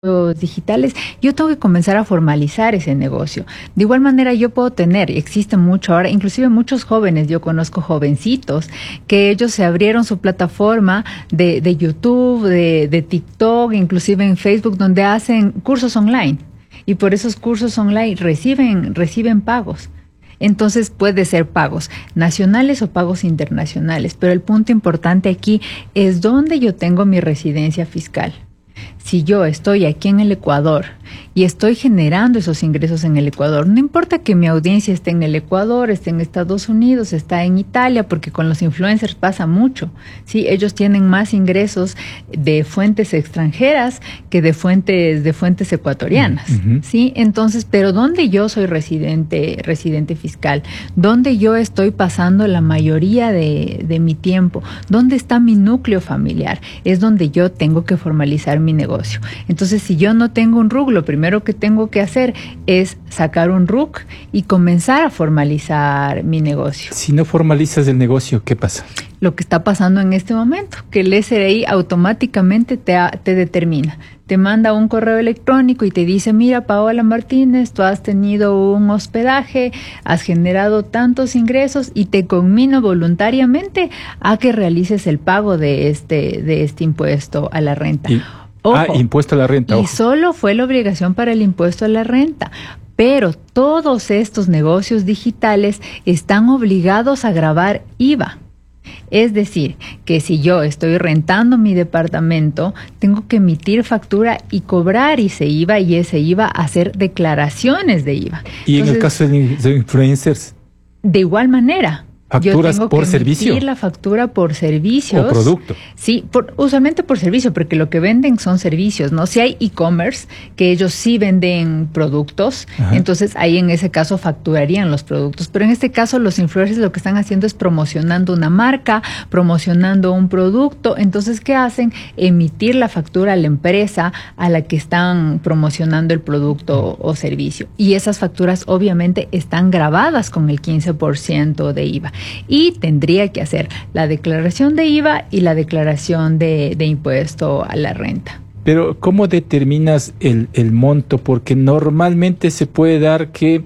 digitales, yo tengo que comenzar a formalizar ese negocio. De igual manera yo puedo tener, y existe mucho ahora, inclusive muchos jóvenes, yo conozco jovencitos, que ellos se abrieron su plataforma de YouTube, de TikTok, inclusive en Facebook, donde hacen cursos online. Y por esos cursos online reciben pagos. Entonces puede ser pagos nacionales o pagos internacionales, pero el punto importante aquí es dónde yo tengo mi residencia fiscal. Si yo estoy aquí en el Ecuador y estoy generando esos ingresos en el Ecuador, no importa que mi audiencia esté en el Ecuador, esté en Estados Unidos, está en Italia, porque con los influencers pasa mucho, ¿sí? Ellos tienen más ingresos de fuentes extranjeras que de fuentes ecuatorianas, ¿sí? Entonces, pero ¿dónde yo soy residente fiscal? ¿Dónde yo estoy pasando la mayoría de mi tiempo? ¿Dónde está mi núcleo familiar? Es donde yo tengo que formalizar mi negocio. Entonces, si yo no tengo un RUC, lo primero que tengo que hacer es sacar un RUC y comenzar a formalizar mi negocio. Si no formalizas el negocio, ¿qué pasa? Lo que está pasando en este momento, que el SRI automáticamente te determina. Te manda un correo electrónico y te dice, mira, Paola Martínez, tú has tenido un hospedaje, has generado tantos ingresos y te conmino voluntariamente a que realices el pago de este impuesto a la renta. Ojo, impuesto a la renta. Y solo fue la obligación para el impuesto a la renta. Pero todos estos negocios digitales están obligados a gravar IVA. Es decir, que si yo estoy rentando mi departamento, tengo que emitir factura y cobrar ese IVA, y ese IVA hacer declaraciones de IVA. ¿Y entonces, en el caso de influencers? De igual manera. ¿Facturas por servicio? Emitir la factura por servicios. ¿O producto? Sí, usualmente por servicio, porque lo que venden son servicios, ¿no? Si hay e-commerce, que ellos sí venden productos, entonces ahí en ese caso facturarían los productos. Pero en este caso los influencers lo que están haciendo es promocionando una marca, promocionando un producto. Entonces, ¿qué hacen? Emitir la factura a la empresa a la que están promocionando el producto o servicio. Y esas facturas obviamente están grabadas con el 15% de IVA. Y tendría que hacer la declaración de IVA y la declaración de impuesto a la renta. Pero ¿cómo determinas el monto? Porque normalmente se puede dar que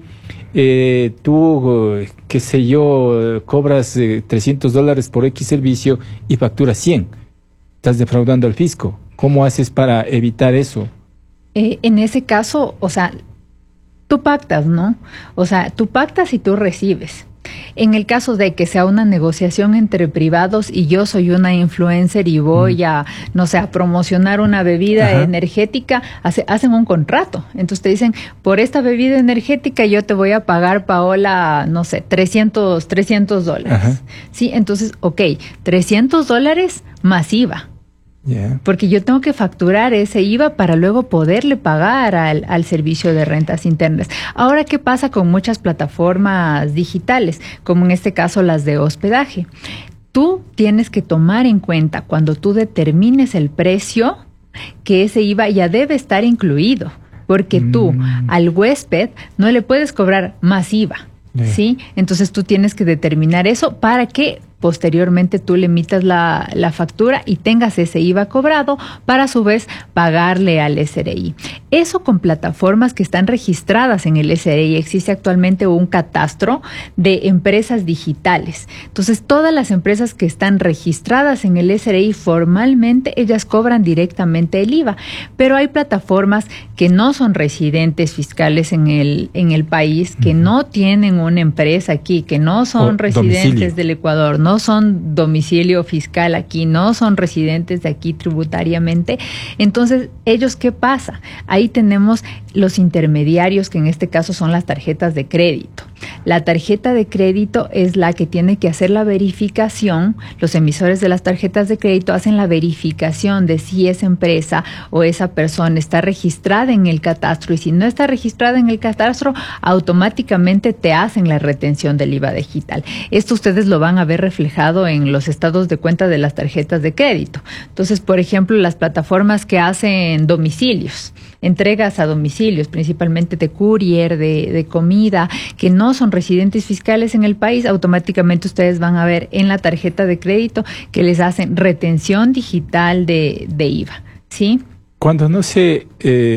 tú, qué sé yo, cobras $300 por X servicio y facturas 100. Estás defraudando al fisco. ¿Cómo haces para evitar eso? En ese caso, o sea, tú pactas, ¿no? O sea, tú pactas y tú recibes. En el caso de que sea una negociación entre privados y yo soy una influencer y voy a, no sé, a promocionar una bebida energética, hacen un contrato. Entonces te dicen, por esta bebida energética yo te voy a pagar, Paola, no sé, $300. Sí, entonces, ok, $300 más IVA. Porque yo tengo que facturar ese IVA para luego poderle pagar al servicio de rentas internas. Ahora, ¿qué pasa con muchas plataformas digitales, como en este caso las de hospedaje? Tú tienes que tomar en cuenta cuando tú determines el precio que ese IVA ya debe estar incluido, porque tú al huésped no le puedes cobrar más IVA. ¿Sí? Entonces tú tienes que determinar eso para que posteriormente tú le emitas la factura y tengas ese IVA cobrado para a su vez pagarle al SRI. Eso con plataformas que están registradas en el SRI. Existe actualmente un catastro de empresas digitales. Entonces todas las empresas que están registradas en el SRI formalmente, ellas cobran directamente el IVA. Pero hay plataformas que no son residentes fiscales en el país, que no tienen una empresa aquí, que no son residentes del Ecuador, no son domicilio fiscal aquí, no son residentes de aquí tributariamente. Entonces, ¿ellos qué pasa? Ahí tenemos los intermediarios, que en este caso son las tarjetas de crédito. La tarjeta de crédito es la que tiene que hacer la verificación. Los emisores de las tarjetas de crédito hacen la verificación de si esa empresa o esa persona está registrada en el catastro, y si no está registrada en el catastro, automáticamente te hacen la retención del IVA digital. Esto ustedes lo van a ver reflejado en los estados de cuenta de las tarjetas de crédito. Entonces, por ejemplo, las plataformas que hacen domicilios, entregas a domicilios, principalmente de courier, de comida, que no son residentes fiscales en el país, automáticamente ustedes van a ver en la tarjeta de crédito que les hacen retención digital de IVA, ¿sí? cuando no se